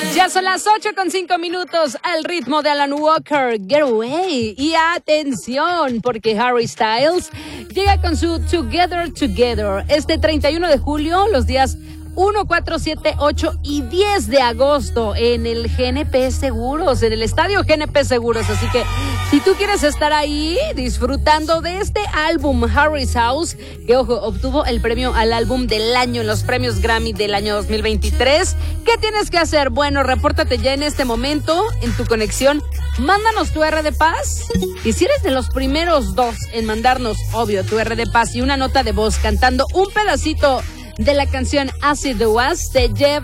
Ya son las 8:05 al ritmo de Alan Walker, Get Away. Y atención, porque Harry Styles llega con su Together Together este 31 de julio, los días 1, 4, 7, 8 y 10 de agosto en el GNP Seguros, en el estadio GNP Seguros. Así que si tú quieres estar ahí disfrutando de este álbum Harry's House, que ojo, obtuvo el premio al álbum del año en los premios Grammy del año 2023, ¿qué tienes que hacer? Bueno, repórtate ya en este momento en tu conexión, mándanos tu R de Paz, y si eres de los primeros dos en mandarnos, obvio, tu R de Paz y una nota de voz cantando un pedacito de la canción Acid Was, te lleva